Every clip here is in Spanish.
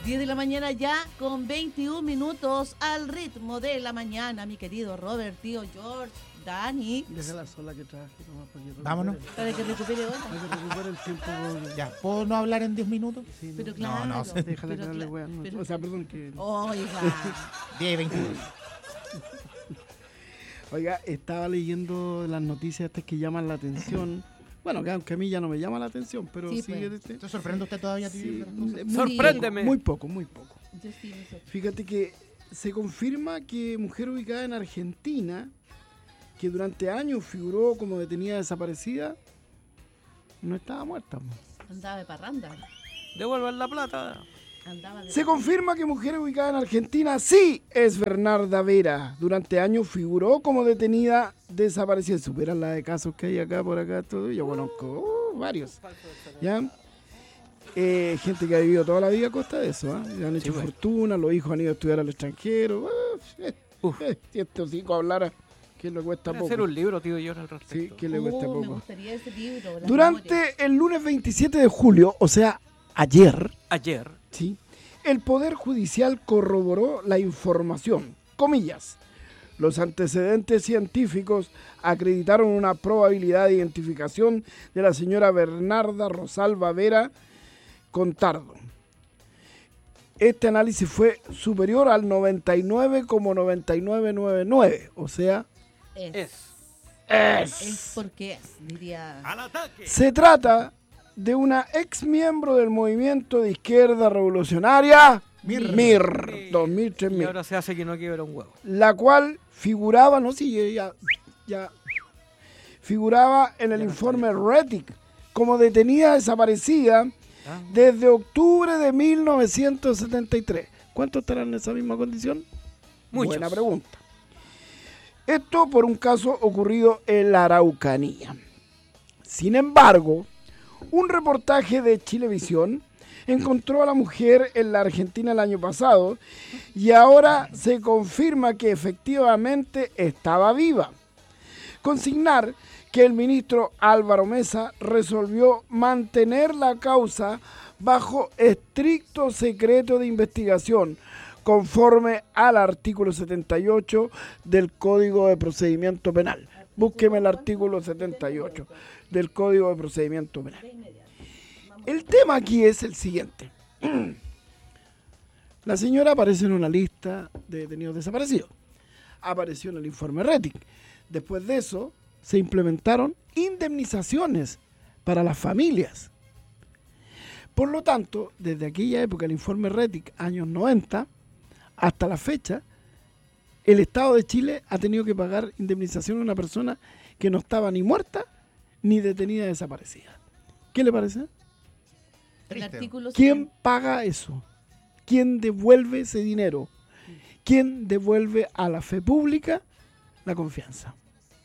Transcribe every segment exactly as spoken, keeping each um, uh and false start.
diez de la mañana ya con veintiún minutos al ritmo de la mañana, mi querido Robert, tío George, Dani. Déjala sola que trabaje nomás para que recupere. Vámonos. Para que recupere horas. Para que recupere el tiempo. Porque... Ya, ¿puedo no hablar en diez minutos? Sí, no. Pero claro. no, Déjala pero que hable, cla- weón. pero- O sea, perdón que... Oiga. diez y veintidós. Oiga, estaba leyendo las noticias estas que llaman la atención. Bueno, que aunque a mí ya no me llama la atención, pero Sí, sí... pues. este, ¿Se sorprende usted todavía, sí, tío? muy Sorpréndeme. poco, Muy poco, muy poco. Yo sí, me sorprendo. Fíjate que se confirma que mujer ubicada en Argentina, que durante años figuró como detenida desaparecida, no estaba muerta. Andaba de parranda. Devuelvan la plata. Andaba de Se confirma que mujer ubicada en Argentina sí es Bernarda Vera. Durante años figuró como detenida desaparecida. Superan la de casos que hay acá, por acá, todo. Yo conozco uh, varios. ¿Ya? Eh, gente que ha vivido toda la vida a costa de eso. ¿eh? Han hecho bueno. fortuna, los hijos han ido a estudiar al extranjero. Uh, eh, Uf. eh, si este hocico hablara, que le cuesta Voy a poco. hacer un libro, tío, yo al respecto. Sí, que le cuesta Oh, me poco. gustaría ese libro. las memorias. Durante el lunes veintisiete de julio, o sea, ayer, Ayer, ¿sí? El Poder Judicial corroboró la información. Comillas. Los antecedentes científicos acreditaron una probabilidad de identificación de la señora Bernarda Rosalba Vera Contardo. Este análisis fue superior al noventa y nueve coma noventa y nueve noventa y nueve, o sea, Es. es. es. Es porque es, diría. Se trata de una ex miembro del movimiento de izquierda revolucionaria Mir. Mir, dos mil, tres Y mil, ahora se hace que no quiebra un huevo. la cual figuraba, no sé, ya, ya, figuraba en el informe Retic como detenida desaparecida Ah. desde octubre de mil novecientos setenta y tres. ¿Cuántos estarán en esa misma condición? Muchos. Buena pregunta. Esto por un caso ocurrido en la Araucanía. Sin embargo, un reportaje de Chilevisión encontró a la mujer en la Argentina el año pasado y ahora se confirma que efectivamente estaba viva. Consignar que el ministro Álvaro Mesa resolvió mantener la causa bajo estricto secreto de investigación, conforme al artículo setenta y ocho del Código de Procedimiento Penal. Búsqueme el artículo setenta y ocho del Código de Procedimiento Penal. El tema aquí es el siguiente. La señora aparece en una lista de detenidos desaparecidos. Apareció en el informe Retic. Después de eso, se implementaron indemnizaciones para las familias. Por lo tanto, desde aquella época, el informe Retic, años noventa, hasta la fecha, el Estado de Chile ha tenido que pagar indemnización a una persona que no estaba ni muerta ni detenida desaparecida. ¿Qué le parece? El Triste. artículo ¿Quién paga eso? ¿Quién devuelve ese dinero? ¿Quién devuelve a la fe pública la confianza?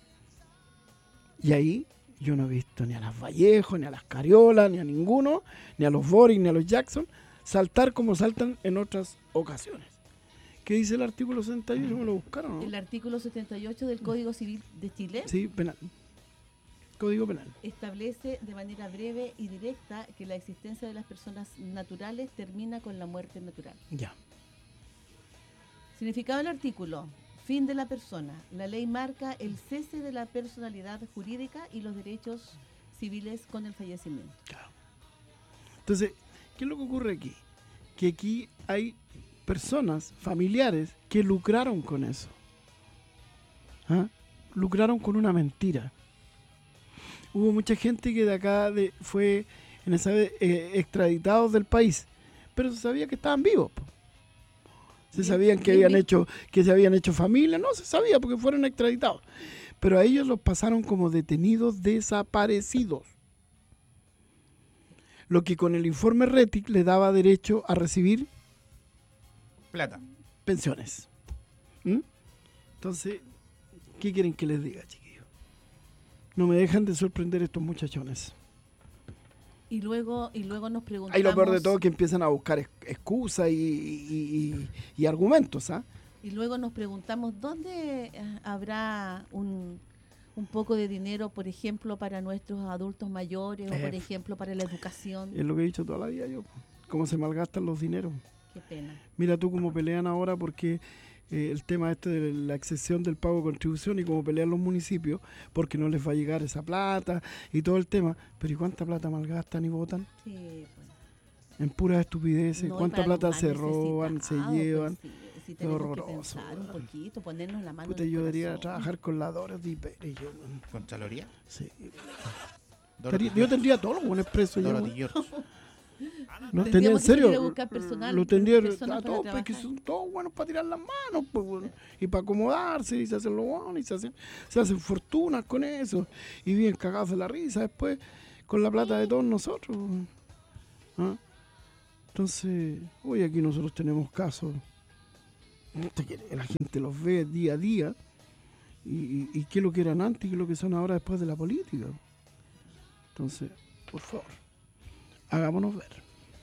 Y ahí yo no he visto ni a las Vallejo, ni a las Cariolas, ni a ninguno, ni a los Boris, ni a los Jackson, saltar como saltan en otras ocasiones. ¿Qué dice el artículo setenta y ocho? ¿Me lo buscaron o El no? artículo setenta y ocho del Código Civil de Chile Sí, penal. Código penal. establece de manera breve y directa que la existencia de las personas naturales termina con la muerte natural. Ya. Significado del artículo: fin de la persona. La ley marca el cese de la personalidad jurídica y los derechos civiles con el fallecimiento. Claro. Entonces, ¿qué es lo que ocurre aquí? Que aquí hay personas, familiares, que lucraron con eso. ¿Ah? Lucraron con una mentira. Hubo mucha gente que de acá de, fue en esa vez eh, extraditados del país, pero se sabía que estaban vivos. Po. Se Bien, sabían que bien habían visto. hecho, que se habían hecho familia, no se sabía porque fueron extraditados. Pero a ellos los pasaron como detenidos desaparecidos. Lo que con el informe Retic le daba derecho a recibir Plata. pensiones. ¿Mm? Entonces, ¿qué quieren que les diga, chiquillos? No me dejan de sorprender estos muchachones. Y luego y luego nos preguntamos... Ahí lo peor de todo es que empiezan a buscar ex- excusas y, y- y- y argumentos, ¿ah? Y luego nos preguntamos dónde eh, habrá un, un poco de dinero, por ejemplo, para nuestros adultos mayores o, por Eh, ejemplo, para la educación. Es lo que he dicho toda la vida yo. Cómo se malgastan los dineros. Qué pena. Mira tú cómo pelean ahora porque eh, el tema este de la excesión del pago de contribución y cómo pelean los municipios porque no les va a llegar esa plata y todo el tema. Pero ¿y cuánta plata malgastan y votan? Sí, bueno. En puras estupideces. No, y ¿Cuánta para los plata más se roban, se necesitados, pues, llevan? sí, sí tenemos que horroroso, pensar un weón. poquito, ponernos la mano Puta, en el yo debería corazón. trabajar con la Dorothy Pérez. Yo, weón. ¿Contraloría? Sí. Dorothy Estaría- yo tendría todos los buenos presos. yo, Dorothy weón. George. No, Tendríamos tenía en que salir serio. a buscar personal, lo tendría personas a para todos, porque trabajar. son todos buenos para tirar las manos, pues, bueno, y para acomodarse, y se hacen los buenos, y se hacen, se hacen fortunas con eso, y bien cagados de la risa después, con la plata de todos nosotros. ¿Ah? Entonces, hoy aquí nosotros tenemos casos, que la gente los ve día a día, y, y, y qué es lo que eran antes y qué es lo que son ahora después de la política. Entonces, por favor, hagámonos ver.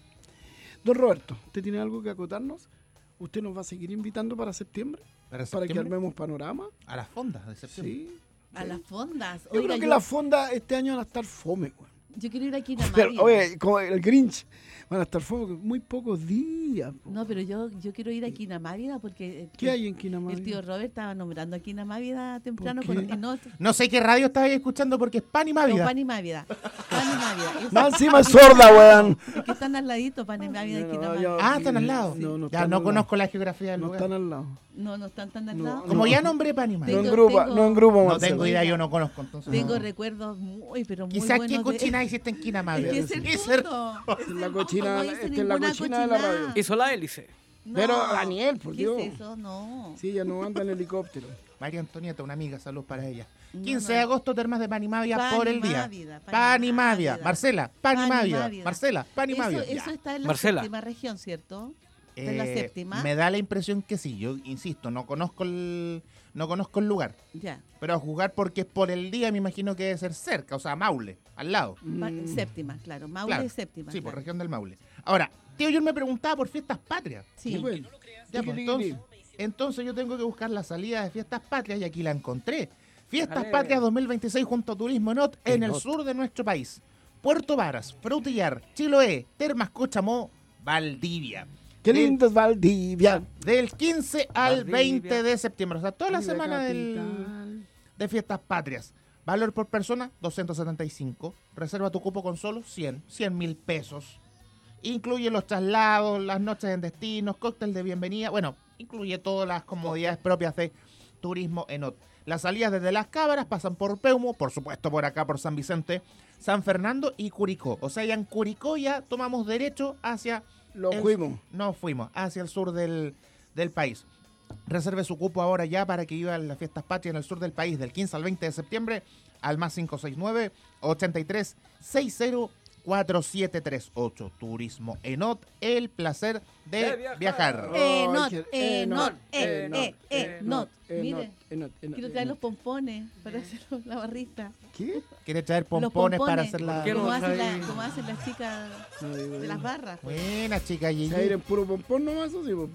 Don Roberto, ¿usted tiene algo que acotarnos? ¿Usted nos va a seguir invitando para septiembre? ¿Para ¿Para que septiembre? armemos panorama? A las fondas de septiembre. Sí. A las fondas. Yo Oiga, creo que yo, las fondas este año van a estar fome, güey. yo quiero ir a Quina Pero, Mávida. oye, como el Grinch, van a estar fome muy pocos días. po. No, pero yo, yo quiero ir a Quina Mávida porque el, ¿Qué hay en Quinamávida? el tío Robert estaba nombrando a Quina Mávida temprano ¿Por con qué? en otro. No sé qué radio estabas escuchando porque es Pan y No, Mávida. Pan y Mávida. Pan y Mávida. Eso- Más encima es sorda, weón. Es que están al ladito, Pan y Mávida y No, Quina no, Mávida. yo- Ah, están al lado. No, no ya están no al conozco la geografía del No lugar. están al lado. No, no están tan al No, lado. Como no. ya nombré Pan y No Mávida. en Tengo- grupo, tengo- no en grupo, No Marcelo. tengo idea, yo no conozco entonces. Tengo no. recuerdos muy, pero muy Quizás buenos qué de- cochina hiciste en Quina Es Mávida. que es el Y ser- punto. Es la cochina, No hice esta es la ninguna cochina de la cochinada. radio. Hizo la hélice. No. Pero, Daniel, por ¿Qué Dios. es eso? No. Sí, ella no anda en helicóptero. María Antonieta, una amiga, salud para ella. No, quince no. de agosto, termas de Pan y Mávida Pan por y el día. Mávida, Pan y Pan y Mávida. Mávida. Marcela, Pan y Pan y Mávida. Mávida. Marcela, Pan y Eso, Mávida. eso Ya. está en la Marcela. séptima región, ¿cierto? ¿De la Eh, séptima? Me da la impresión que sí. Yo insisto, no conozco el, no conozco el lugar. Ya. Pero a jugar porque es por el día, me imagino que debe ser cerca, o sea, Maule, al lado. Pa- Mm. Séptima, claro. Maule Claro. es séptima. Sí, por claro. región del Maule. Ahora, tío, yo me preguntaba por fiestas patrias. Sí. Sí, pues. Ya, Tiqui, pues, tiqui, entonces, tiqui. entonces yo tengo que buscar la salida de Fiestas Patrias y aquí la encontré. Fiestas Ale. Patrias dos mil veintiséis junto a Turismo Not en el Not. sur de nuestro país. Puerto Varas, Frutillar, Chiloé, Termas Cochamó, Valdivia. Qué Del- lindo es Valdivia. Del quince al Valdivia. veinte de septiembre, o sea, toda la Viva semana del, capital. de Fiestas Patrias. Valor por persona, doscientos setenta y cinco. Reserva tu cupo con solo cien, cien mil pesos. Incluye los traslados, las noches en destinos, cóctel de bienvenida. Bueno, incluye todas las comodidades propias de Turismo Enot. Las salidas desde Las Cabras pasan por Peumo, por supuesto por acá, por San Vicente, San Fernando y Curicó. O sea, ya en Curicó ya tomamos derecho hacia... Lo el- fuimos. No fuimos, hacia el sur del, del país. Reserve su cupo ahora ya para que viva en las fiestas patrias en el sur del país del quince al veinte de septiembre al más cinco seis nueve, ochenta y tres, sesenta, cuatro siete tres ocho. Turismo Enot, el placer de, De viajar. viajar. Eh, Ay, not, qué- eh, eh, not, not, eh, eh, eh, not, eh, eh, not. eh, Mire, not, eh, not, eh, not, quiero eh, traer not. los pompones para hacer la barrista. ¿Qué? Quiere traer Los pompones para hacer la... ¿Por qué no como, los hacen trae? la- como hacen las chicas No, digo, de las barras. Buena chica Gigi. ¿Se va a ir en puro pompón nomás? ¿O sí, pues?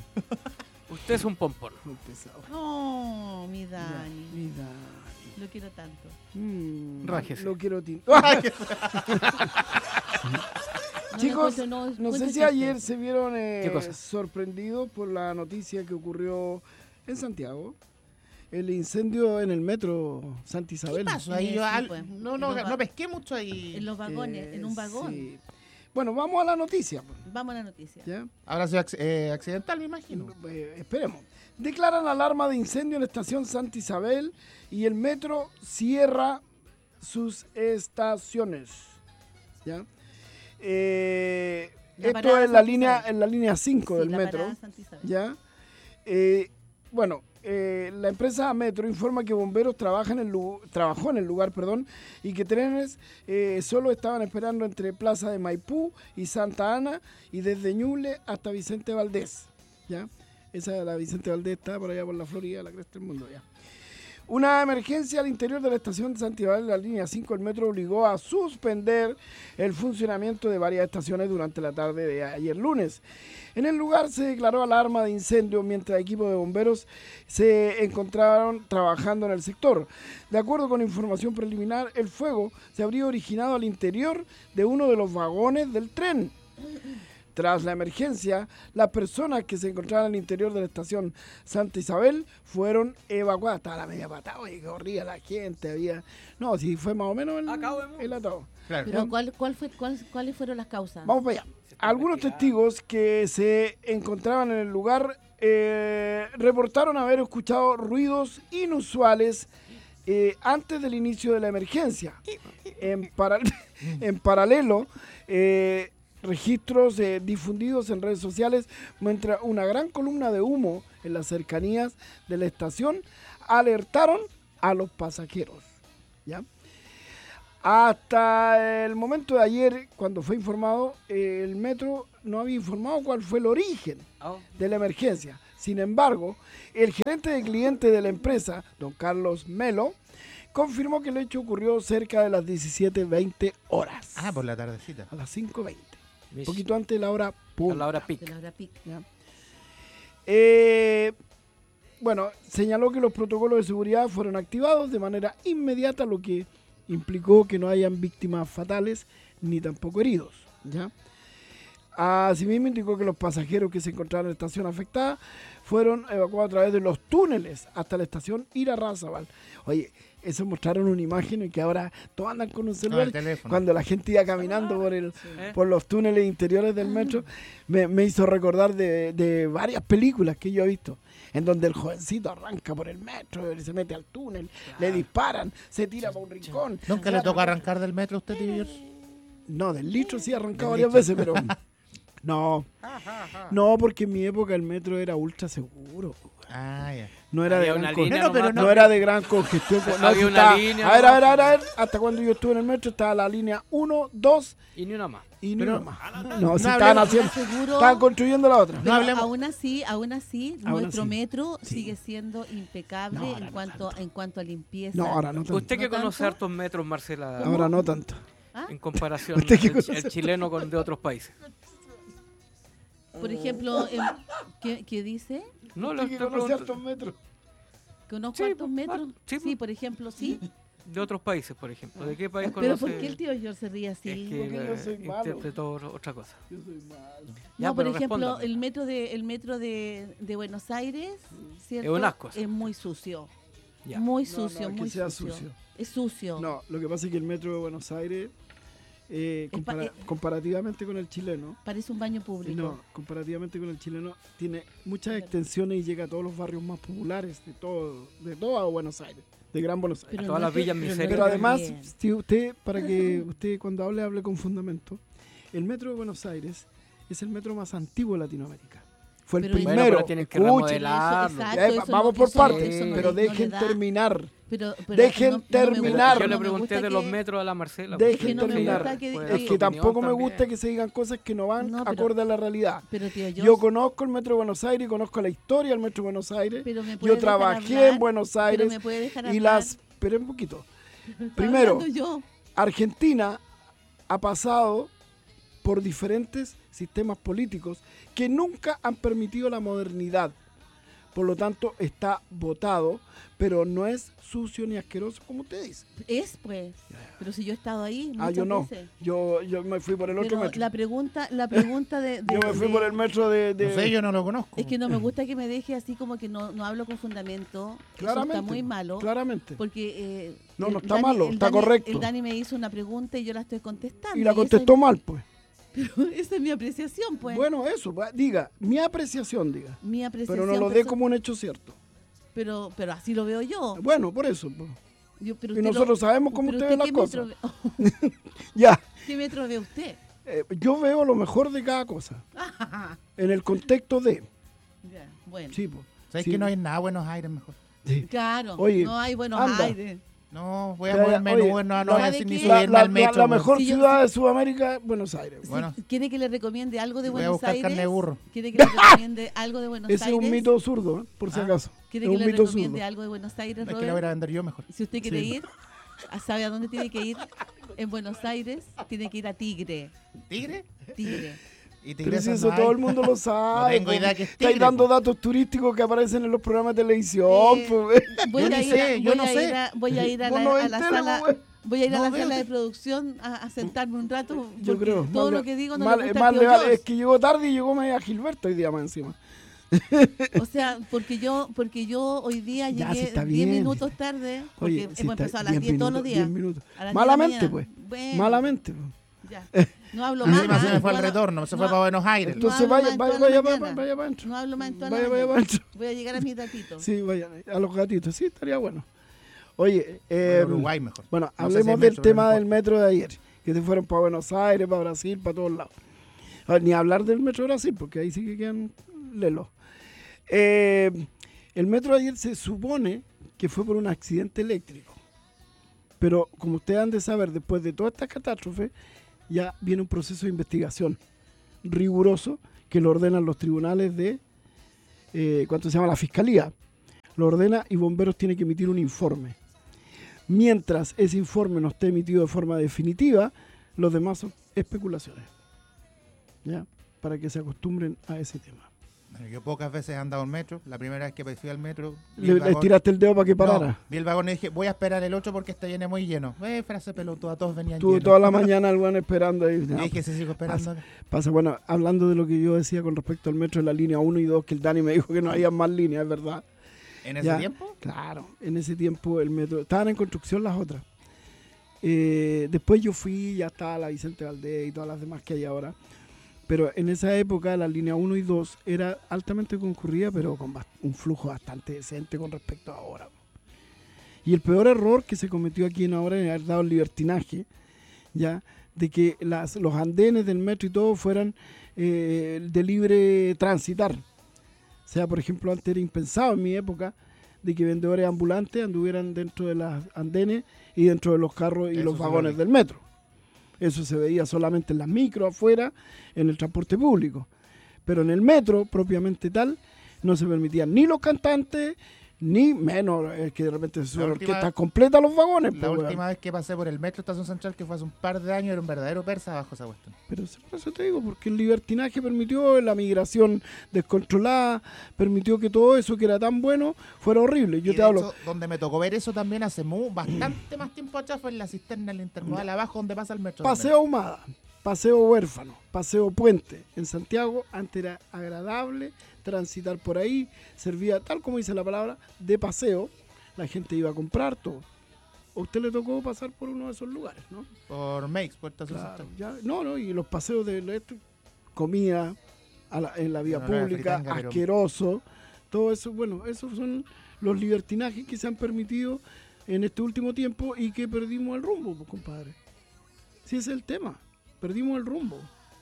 Usted es un pompón. Muy pesado. Oh, mi Dani. Mira. Lo quiero tanto. Mm, Rájese. Lo quiero tinto. No, Chicos, no, no encuentro sé si chiste. ayer se vieron eh, ¿Qué cosa? sorprendidos por la noticia que ocurrió en Santiago. El incendio en el metro Santa ¿Qué Isabel. pasó ahí? Sí, Yo al- pues. no, En no, los va- no pesqué mucho ahí. En los vagones, Eh, en un vagón. sí. Bueno, vamos a la noticia. pues, Vamos a la noticia. ¿ya? Habrá sido acc- eh, accidental, me imagino. Eh, esperemos. Declaran alarma de incendio en la estación Santa Isabel y el metro cierra sus estaciones. ¿Ya? Eh, La esto parada es la Santa línea, Isabel. en la línea cinco Sí, del la metro. parada Santa Isabel. ¿Ya? Eh, bueno, eh, la empresa Metro informa que bomberos trabajan en el lu- trabajó en el lugar perdón, y que trenes eh, solo estaban esperando entre Plaza de Maipú y Santa Ana y desde Ñuble hasta Vicente Valdés. ¿Ya? Esa de la Vicente Valdés está por allá por la Florida, la cresta del mundo. ¿Ya? Una emergencia al interior de la estación de Santiago, la línea cinco del metro, obligó a suspender el funcionamiento de varias estaciones durante la tarde de ayer lunes. En el lugar se declaró alarma de incendio mientras equipos de bomberos se encontraron trabajando en el sector. De acuerdo con información preliminar, el fuego se habría originado al interior de uno de los vagones del tren. Tras la emergencia, las personas que se encontraban al interior de la estación Santa Isabel fueron evacuadas. Estaba la media patada, oye, corría la gente, había... No, sí, fue más o menos el, el atado. Claro. Pero ¿cuál, cuál fue, cuál, ¿cuáles fueron las causas? Vamos para allá. Algunos testigos que se encontraban en el lugar eh, reportaron haber escuchado ruidos inusuales eh, antes del inicio de la emergencia. En, para- en paralelo, eh, registros eh, difundidos en redes sociales muestran una gran columna de humo en las cercanías de la estación alertaron a los pasajeros. ¿Ya? Hasta el momento de ayer, cuando fue informado, eh, el metro no había informado cuál fue el origen Oh. de la emergencia. Sin embargo, el gerente de cliente de la empresa, don Carlos Melo, confirmó que el hecho ocurrió cerca de las diecisiete veinte horas. Ah, por la tardecita. A las cinco veinte. Un Mish. poquito antes de la hora A punta. la hora De pic. la hora pic. ¿Ya? Eh, bueno, señaló que los protocolos de seguridad fueron activados de manera inmediata, lo que implicó que no hayan víctimas fatales ni tampoco heridos. ¿Ya? Asimismo, indicó que los pasajeros que se encontraban en la estación afectada fueron evacuados a través de los túneles hasta la estación Irarrázaval. Oye, eso mostraron una imagen en que ahora todos andan con un celular. el teléfono. Cuando la gente iba caminando por el ¿Eh? por los túneles interiores del metro, me, me hizo recordar de, de varias películas que yo he visto, en donde el jovencito arranca por el metro, se mete al túnel, le disparan, se tira para un rincón. ¿Nunca le toca arrancar del metro a usted, tío George? No, del litro sí arrancado Del varias litro. veces, pero... No, no, porque en mi época el metro era ultra seguro. Ah, ya. No era, de Había gran, una con- línea No, pero nomás. no era de gran congestión. No, Había si una estaba- línea A ver, a ver, a nomás. ver, a ver. Hasta cuando yo estuve en el metro estaba la línea uno, dos Y ni una más. y ni Pero- una más. No, si no estaban hablemos- haciendo... Seguro, Estaban construyendo la otra. pero No hablemos- aún así, aún así, Aún nuestro así. metro Sí. sigue siendo impecable No, ahora en no cuanto tanto. en cuanto a limpieza. No, ahora no tanto. Usted que ¿No conoce tanto? hartos metros, Marcela, Ahora no tanto. ¿Ah? en comparación ¿Usted qué el, conoce? el chileno con de otros países. Por ejemplo, em, ¿qué, qué dice? No, lo Usted que estoy conoce preguntando. hartos metros. ¿Que unos Sí, cuantos pues, metros? ah, sí, Sí, pues. por ejemplo, sí. De otros países, por ejemplo. ¿De qué país Pero conoce? ¿por qué el tío George se ríe así? Es que Porque yo eh, soy malo. interpretó otra cosa. Yo soy malo. Ya, No, por pero ejemplo, respóndame. el metro de el metro de, de Buenos Aires, ¿cierto? Es un asco, sí. Es muy sucio. Ya. Muy No, no, sucio, es que muy sea sucio. sucio. Es sucio. No, lo que pasa es que el metro de Buenos Aires, eh, Es pa- compara- eh, comparativamente con el chileno, Parece un baño público. no, comparativamente con el chileno, tiene muchas extensiones y llega a todos los barrios más populares de todo, de toda Buenos Aires, de Gran Buenos Aires. A todas no las te- villas pero miserias. Pero te además, bien. si usted, para que usted cuando hable, hable con fundamento, el metro de Buenos Aires es el metro más antiguo de Latinoamérica. Fue el Pero- Bueno, primero. pero tienen que Escuchen, remodelarlo. Eso, ya, exacto, eso vamos no- por eso no- partes, eso no pero le- no le dejen da- terminar. Pero, pero Dejen no- no me gusta- terminar. Yo le no me pregunté gusta de los que- metros a la Marcela. Dejen que no me terminar. gusta que- Puede que- dar Es su que opinión tampoco me también. gusta que se digan cosas que no van No, pero- acorde a la realidad. Pero tío Yo, George, conozco el metro de Buenos Aires, conozco la historia del metro de Buenos Aires. pero me puede Yo dejar trabajé hablar, en Buenos pero Aires me puede dejar y hablar. las... Esperen un poquito. Estaba Primero, hablando yo. Argentina ha pasado por diferentes sistemas políticos que nunca han permitido la modernidad. Por lo tanto, está votado, pero no es sucio ni asqueroso como usted dice. Es pues. Pero si yo he estado ahí muchas Ah, yo no. veces. Yo, yo me fui por el otro Pero metro. la pregunta, la pregunta de, de- Yo me fui de- por el metro de... de- No sé, yo no lo conozco. es que no me gusta que me deje así como que no, no hablo con fundamento. Claramente. Eso está muy malo. Claramente. Porque eh, No, el no está malo, el está correcto. El Dani me hizo una pregunta y yo la estoy contestando. Y la esa contestó mal, pues. es- esa es mi apreciación, pues. Bueno, eso, va, diga, mi apreciación, diga. mi apreciación. Pero no lo dé perso- como un hecho cierto. Pero, pero así lo veo yo. Bueno, por eso. pues. Yo- pero Y usted nosotros lo- sabemos cómo pero usted ve las ¿qué cosas. metro ve- Ya, ¿Qué metro ve usted? eh, yo veo lo mejor de cada cosa. En el contexto de... Ya, bueno. Sí, pues. ¿Sabes Sí. que no hay nada Buenos Aires mejor? Sí. Claro, Oye, no hay buenos anda. aires. No, voy a Ya, ya, moverme, oye, no, no, no la- voy a ¿sabe decir ni qué? La, subirme la- al la- metro. la weón. mejor Si yo- ciudad de Sudamérica, Buenos Aires. Si Bueno. ¿Quiere que le recomiende algo de Voy a Buenos buscar Aires? carne de burro. ¿Quiere que le recomiende algo de Buenos Ese es Aires? un mito zurdo, ¿eh? por si Ah. acaso. ¿Quiere Es que un le mito recomiende zurdo. algo de Buenos Aires, Es que Robert? la voy a vender yo mejor. Si usted quiere Sí. ir, ¿sabe a dónde tiene que ir? En Buenos Aires tiene que ir a Tigre. ¿Tigre? Tigre. Y Pero si tigresas eso no todo hay. el mundo lo sabe. tengo po. idea que es Estáis tigre, dando po. datos turísticos que aparecen en los programas de televisión. Eh, po. Voy Yo a ni ir sé, a, yo voy no a sé. ir a, voy a, ir a Vos la, no a ves la tele, sala, po, güey. Voy a ir No a la veo sala que- de producción a, a sentarme un rato. Yo porque creo. todo más lo le- que digo no más- le gusta más al tío le vale- George. Es que llegó tarde y llegó media Gilberto hoy día más encima. O sea, porque yo porque yo hoy día Ya, sí, llegué está diez bien. minutos tarde, porque Oye, hemos sí, está- empezado a las diez diez todos los minutos, días. diez minutos. A las diez de la Malamente, mañana. pues. Bueno, Malamente, pues. ya. No hablo Y más. encima se ¿ah? me fue el No hablo- retorno, se no fue ha- para Buenos Aires. Entonces hablo vaya, más vaya, toda la vaya, vaya, mañana. vaya para adentro. No hablo más en toda la Vaya, vaya mañana. para adentro. Voy a llegar a mis gatitos. Sí, vaya, a los gatitos, sí, estaría bueno. Oye, eh, Bueno, Uruguay mejor. bueno, No sé si hablemos hay del metro, pero tema no del importa. metro de ayer, que se fueron para Buenos Aires, para Brasil, para todos lados. Ah, ni hablar del metro de Brasil, porque ahí sí que quedan lelos. Eh, el metro de ayer se supone que fue por un accidente eléctrico. Pero como ustedes han de saber, después de toda esta catástrofe, ya viene un proceso de investigación riguroso que lo ordenan los tribunales de, eh, ¿cuánto se llama? La Fiscalía. Lo ordena y Bomberos tiene que emitir un informe. Mientras ese informe no esté emitido de forma definitiva, los demás son especulaciones. ¿Ya? Para que se acostumbren a ese tema. Bueno, yo pocas veces he andado en metro. La primera vez que fui al metro, vi Le, el le vagón- tiraste el dedo para que parara. No, vi el vagón y dije, voy a esperar el ocho porque este viene muy lleno. Eh, frase pelotuda, todos venían Estuve llenos. toda la mañana el weón esperando ahí. Y No, dije, se sigo esperando. pasa, pasa, bueno, hablando de lo que yo decía con respecto al metro de la línea uno y dos, que el Dani me dijo que no había más líneas, es verdad. ¿En ese Ya, tiempo? Claro, en ese tiempo el metro, estaban en construcción las otras. Eh, después yo fui, ya estaba la Vicente Valdés y todas las demás que hay ahora. Pero en esa época la línea uno y dos era altamente concurrida, pero con bast- un flujo bastante decente con respecto a ahora. Y el peor error que se cometió aquí en ahora es haber dado el libertinaje, ya, de que las, los andenes del metro y todo fueran eh, de libre transitar. O sea, por ejemplo, antes era impensado en mi época de que vendedores ambulantes anduvieran dentro de las andenes y dentro de los carros y Eso los sí lo vagones vi. del metro. Eso se veía solamente en las micros afuera, en el transporte público. Pero en el metro, propiamente tal, no se permitían ni los cantantes, ni menos eh, que de repente se sube La la última- orquesta completa a los vagones. La pues, weón. última vez que pasé por el metro Estación Central, que fue hace un par de años, era un verdadero persa bajo esa cuestión. Pero eso- por eso te digo, porque el libertinaje permitió la migración descontrolada, permitió que todo eso que era tan bueno fuera horrible. Yo Y te de hablo, hecho, donde me tocó ver eso también hace mu- bastante más tiempo atrás fue en la cisterna del intermodal abajo donde pasa el metro. Paseo Ahumada, Paseo Huérfano, Paseo Puente. En Santiago antes era agradable transitar por ahí, servía, tal como dice la palabra, de paseo. La gente iba a comprar todo. ¿A usted le tocó pasar por uno de esos lugares, no? Por Meix, por Estación Claro, Central. ya- no, no, y los paseos de esto, comida a la- en la vía No, no era pública, fritanga, pero- asqueroso, todo eso, bueno, esos son los libertinajes que se han permitido en este último tiempo y que perdimos el rumbo, pues, compadre. Sí, ese es el tema, perdimos el rumbo.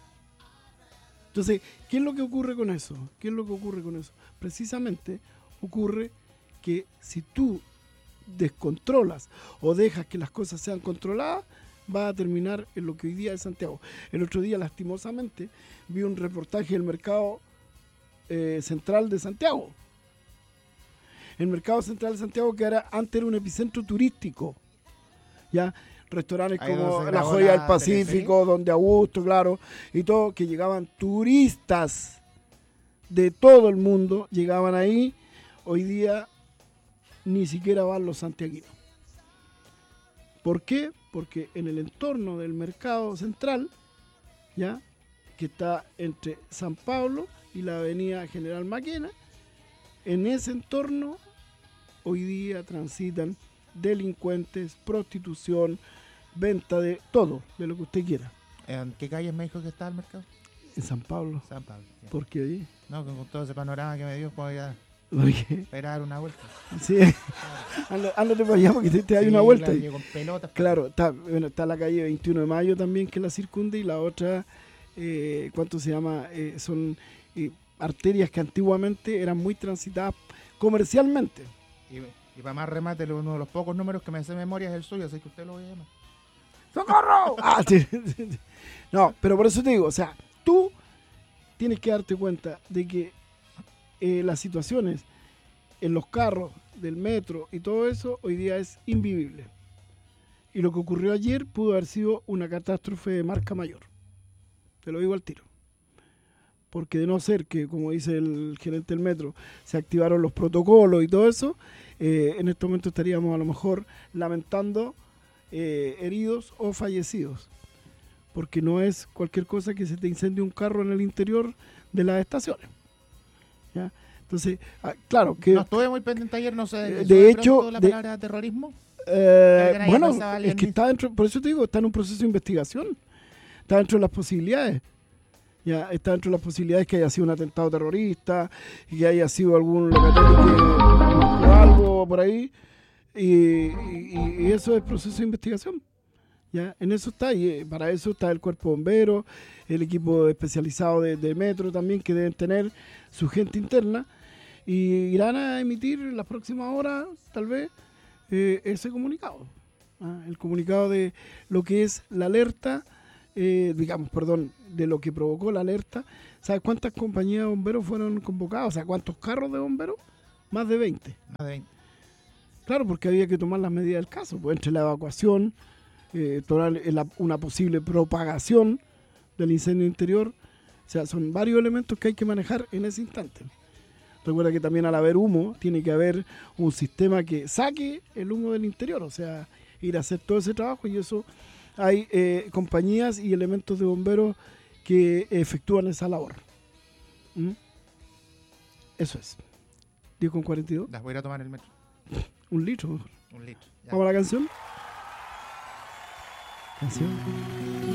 Entonces, ¿qué es lo que ocurre con eso? ¿Qué es lo que ocurre con eso? Precisamente ocurre que si tú descontrolas o dejas que las cosas sean controladas, va a terminar en lo que hoy día es Santiago. El otro día, lastimosamente, vi un reportaje del mercado eh, central de Santiago. El mercado central de Santiago, que era, antes era un epicentro turístico, ya restaurantes Ahí donde como se La grabó Joya la del Pacífico, donde Augusto, claro, y todo, que llegaban turistas de todo el mundo, llegaban ahí. Hoy día ni siquiera van los santiaguinos. ¿Por qué? Porque en el entorno del mercado central, ya, que está entre San Pablo y la avenida General Maquena, en ese entorno hoy día transitan delincuentes, prostitución, venta de todo, de lo que usted quiera. ¿En qué calles me dijo que estaba el mercado? En San Pablo. San Pablo. sí. ¿Por qué ahí? No, con con todo ese panorama que me dio, puedo ya Porque, esperar una vuelta. sí, ándate, ándate para allá porque te, te hay Sí, una vuelta claro, ahí. llego en pelotas. Claro, está, bueno, está la calle veintiuno de mayo también que la circunda y la otra, eh, ¿cuánto se llama? Eh, son eh, arterias que antiguamente eran muy transitadas comercialmente. Y, y para más remate, uno de los pocos números que me hace memoria es el suyo, así que usted lo voy a llamar. ¡Socorro! Ah, sí, sí, sí. No, pero por eso te digo, o sea, tú tienes que darte cuenta de que eh, las situaciones en los carros del metro y todo eso hoy día es invivible. Y lo que ocurrió ayer pudo haber sido una catástrofe de marca mayor. Te lo digo al tiro. Porque de no ser que, como dice el gerente del metro, se activaron los protocolos y todo eso, eh, en este momento estaríamos a lo mejor lamentando eh, heridos o fallecidos, porque no es cualquier cosa que se te incendie un carro en el interior de las estaciones. ¿Ya? Entonces, ah, claro que... No estuve muy pendiente ayer, no sé. de ¿de hecho, pronto la de- palabra terrorismo? Eh, Alguien ahí bueno, pensaba, es alguien que dice- está dentro, por eso te digo, está en un proceso de investigación, está dentro de las posibilidades, ya está dentro de las posibilidades que haya sido un atentado terrorista, y que haya sido algún locatario que o algo por ahí, y, y- y eso es proceso de investigación, ya en eso está, y eh, para eso está el cuerpo bombero, el equipo especializado de, de metro también, que deben tener su gente interna, y irán a emitir en las próximas horas, tal vez, eh, ese comunicado. ¿Ah? El comunicado de lo que es la alerta, eh, digamos, perdón, de lo que provocó la alerta. ¿Sabes cuántas compañías de bomberos fueron convocadas? O sea, ¿cuántos carros de bomberos? Más de veinte. Más de veinte. Claro, porque había que tomar las medidas del caso, pues, entre la evacuación, eh, tomar la- una posible propagación del incendio interior. O sea, son varios elementos que hay que manejar en ese instante. Recuerda que también al haber humo, tiene que haber un sistema que saque el humo del interior, o sea, ir a hacer todo ese trabajo, y eso hay eh, compañías y elementos de bomberos que efectúan esa labor. ¿Mm? Eso es. diez con cuarenta y dos. Las voy a ir a tomar el metro. Un litro. Mejor. Un litro. Ya. Vamos a la canción. Canción.